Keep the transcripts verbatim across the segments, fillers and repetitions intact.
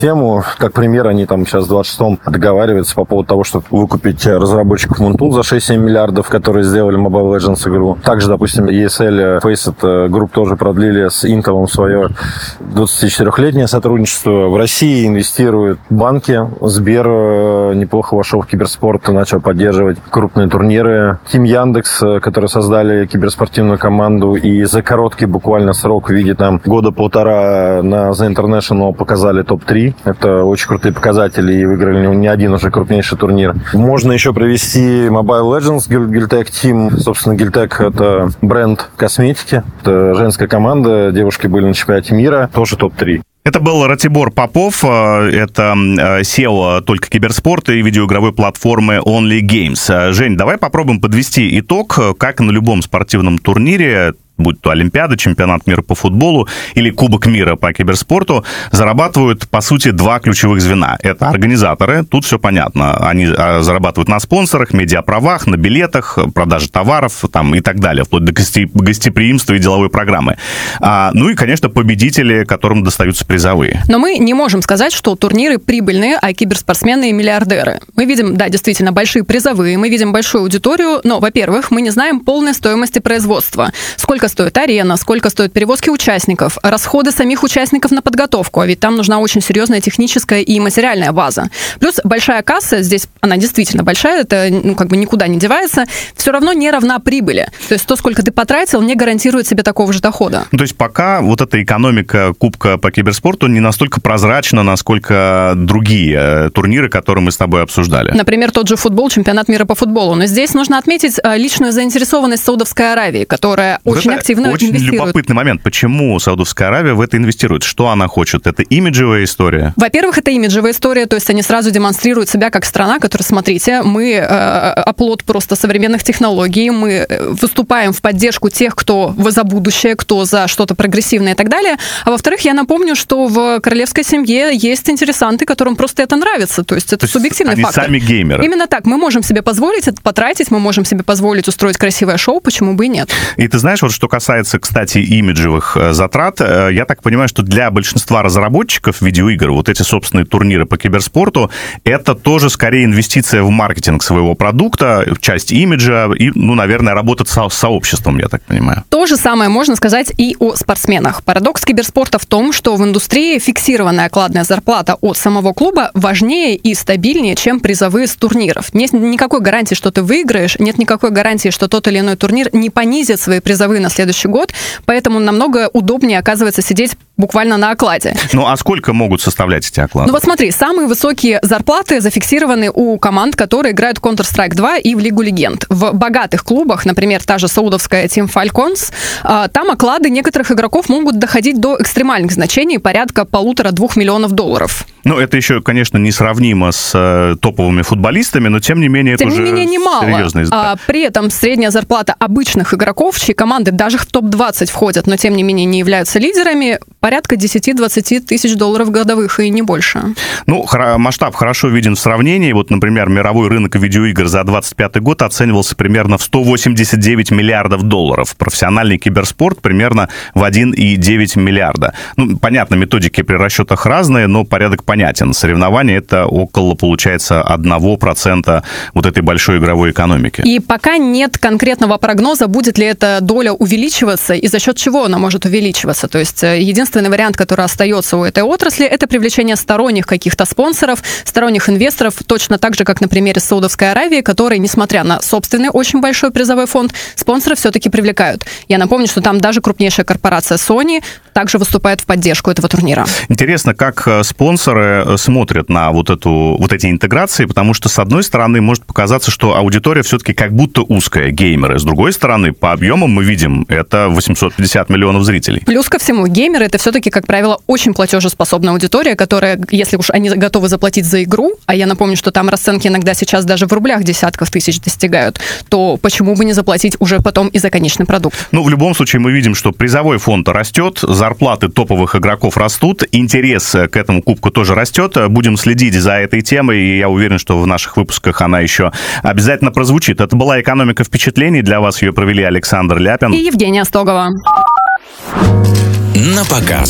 тему. Как пример, они там сейчас в двадцать шестом договариваются по поводу того, чтобы выкупить разработчиков Moonton за шесть-семь миллиардов, которые сделали Mobile Legends игру. Также, допустим, и эс эл, Faceit Group тоже продлили с Intel свое двадцатичетырёхлетнее сотрудничество. В России инвестируют банки. Сбер неплохо вошел в киберспорт и начал поддерживать крупные турниры. Team Яндекс, которые создали киберспортивную команду и за короткий буквально срок в виде там года полтора на The International показали топ три. Это очень крутые показатели и выиграли не один уже крупнейший турнир. Можно еще привести Mobile Legends, Giltech Team. Собственно, Giltech — это бренд косметики. Это женская команда. Девушки были на чемпионате мира. Тоже топ три. Это был Ратибор Попов, это си и о «Только киберспорта» и видеоигровой платформы Only Games. Жень, давай попробуем подвести итог, как на любом спортивном турнире, будь то Олимпиада, чемпионат мира по футболу или Кубок мира по киберспорту, зарабатывают, по сути, два ключевых звена. Это организаторы, тут все понятно. Они зарабатывают на спонсорах, медиаправах, на билетах, продаже товаров там, и так далее, вплоть до гостеприимства и деловой программы. А, ну и, конечно, победители, которым достаются призовые. Но мы не можем сказать, что турниры прибыльные, а киберспортсмены миллиардеры. Мы видим, да, действительно, большие призовые, мы видим большую аудиторию, но, во-первых, мы не знаем полной стоимости производства. Сколько стоит арена, сколько стоят перевозки участников, расходы самих участников на подготовку, а ведь там нужна очень серьезная техническая и материальная база. Плюс большая касса, здесь она действительно большая, это ну, как бы никуда не девается, все равно не равна прибыли. То есть то, сколько ты потратил, не гарантирует себе такого же дохода. То есть пока вот эта экономика Кубка по киберспорту не настолько прозрачна, насколько другие турниры, которые мы с тобой обсуждали. Например, тот же футбол, чемпионат мира по футболу. Но здесь нужно отметить личную заинтересованность Саудовской Аравии, которая вот очень активно очень инвестирует. Любопытный момент. Почему Саудовская Аравия в это инвестирует? Что она хочет? Это имиджевая история? Во-первых, это имиджевая история, то есть они сразу демонстрируют себя как страна, которая, смотрите, мы э, оплот просто современных технологий, мы выступаем в поддержку тех, кто за будущее, кто за что-то прогрессивное и так далее. А во-вторых, я напомню, что в королевской семье есть интересанты, которым просто это нравится, то есть это то есть субъективный они фактор. Сами геймеры. Именно так. Мы можем себе позволить это потратить, мы можем себе позволить устроить красивое шоу, почему бы и нет. И ты знаешь, вот что касается, кстати, имиджевых затрат, я так понимаю, что для большинства разработчиков видеоигр вот эти собственные турниры по киберспорту, это тоже скорее инвестиция в маркетинг своего продукта, часть имиджа и, ну, наверное, работа с сообществом, я так понимаю. То же самое можно сказать и о спортсменах. Парадокс киберспорта в том, что в индустрии фиксированная окладная зарплата от самого клуба важнее и стабильнее, чем призовые с турниров. Нет никакой гарантии, что ты выиграешь, нет никакой гарантии, что тот или иной турнир не понизит свои призовые на следующий год, поэтому намного удобнее, оказывается, сидеть буквально на окладе. Ну, а сколько могут составлять эти оклады? Ну вот смотри, самые высокие зарплаты зафиксированы у команд, которые играют в Counter-Strike два и в Лигу Легенд. В богатых клубах, например, та же саудовская Team Falcons, там оклады некоторых игроков могут доходить до экстремальных значений, порядка полутора-двух миллионов долларов. Ну, это еще, конечно, несравнимо с э, топовыми футболистами, но, тем не менее, тем это не уже менее, немало. серьезный издат. А, при этом средняя зарплата обычных игроков, чьи команды даже в топ двадцать входят, но, тем не менее, не являются лидерами, порядка десять-двадцать тысяч долларов годовых и не больше. Ну, хра- масштаб хорошо виден в сравнении. Вот, например, мировой рынок видеоигр за двадцать пятый год оценивался примерно в сто восемьдесят девять миллиардов долларов. Профессиональный киберспорт примерно в один целых девять десятых миллиарда. Ну, понятно, методики при расчетах разные, но порядок понятен. Соревнования — это около, получается, один процент вот этой большой игровой экономики. И пока нет конкретного прогноза, будет ли эта доля увеличиваться и за счет чего она может увеличиваться. То есть единственный вариант, который остается у этой отрасли, это привлечение сторонних каких-то спонсоров, сторонних инвесторов, точно так же, как на примере Саудовской Аравии, которые, несмотря на собственный очень большой призовой фонд, спонсоры все-таки привлекают. Я напомню, что там даже крупнейшая корпорация Sony также выступает в поддержку этого турнира. Интересно, как спонсоры смотрят на вот, эту, вот эти интеграции, потому что, с одной стороны, может показаться, что аудитория все-таки как будто узкая, геймеры. С другой стороны, по объемам мы видим, это восемьсот пятьдесят миллионов зрителей. Плюс ко всему, геймеры — это все-таки, как правило, очень платежеспособная аудитория, которая, если уж они готовы заплатить за игру, а я напомню, что там расценки иногда сейчас даже в рублях десятков тысяч достигают, то почему бы не заплатить уже потом и за конечный продукт? Ну, в любом случае, мы видим, что призовой фонд растет, зарплаты топовых игроков растут, интерес к этому кубку тоже растет. Будем следить за этой темой, и я уверен, что в наших выпусках она еще обязательно прозвучит. Это была «Экономика впечатлений». Для вас ее провели Александр Ляпин и Евгения Стогова. На показ.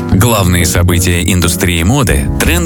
Главные события индустрии моды, тренды